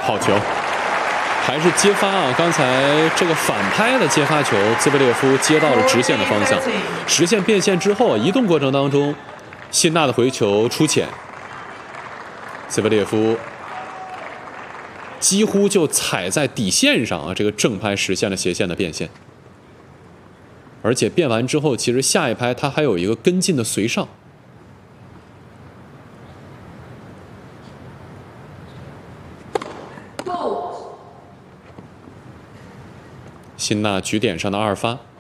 好球，还是接发啊！刚才这个反拍的接发球，兹维列夫接到了直线的方向，实线变线之后，移动过程当中，辛纳的回球出浅，兹维列夫几乎就踩在底线上啊！这个正拍实现了斜线的变线，而且变完之后，其实下一拍他还有一个跟进的随上。辛纳局点上的2发。